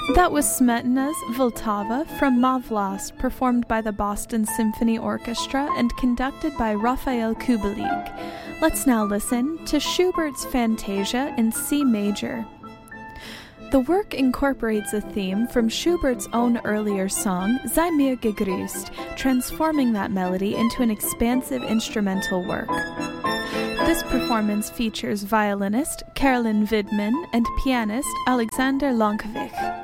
That was Smetana's Vltava from Ma Vlast, performed by the Boston Symphony Orchestra and conducted by Raphael Kubelik. Let's now listen to Schubert's Fantasia in C major. The work incorporates a theme from Schubert's own earlier song, Sei mir gegrüßt, transforming that melody into an expansive instrumental work. This performance features violinist Carolyn Widman and pianist Alexander Lankwich.